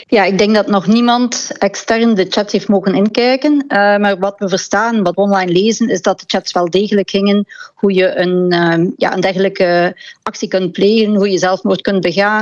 Ja, ik denk dat nog niemand extern de chat heeft mogen inkijken. Maar wat we verstaan, wat we online lezen, is dat de chats wel degelijk gingen hoe je een dergelijke actie kunt plegen, hoe je zelfmoord kunt begaan.